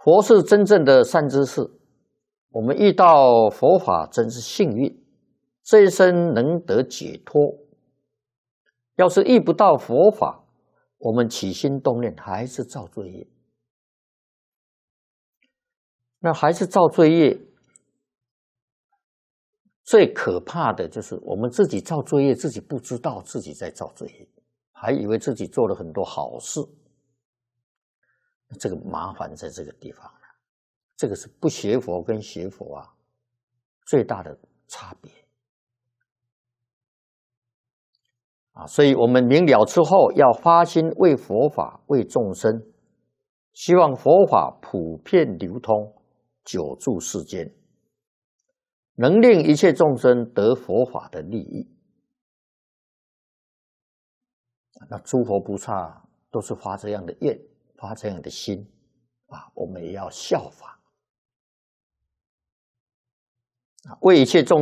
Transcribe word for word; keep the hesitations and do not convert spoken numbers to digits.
佛是真正的善知识，我们遇到佛法真是幸运，这一生能得解脱。要是遇不到佛法，我们起心动念还是造罪业，那还是造罪业。最可怕的就是我们自己造罪业，自己不知道自己在造罪业，还以为自己做了很多好事。这个麻烦在这个地方了，这个是不学佛跟学佛啊最大的差别啊！所以我们明了之后，要发心为佛法、为众生，希望佛法普遍流通，久住世间，能令一切众生得佛法的利益。那诸佛菩萨都是发这样的愿，发这样的心啊，我们也要效法，为一切众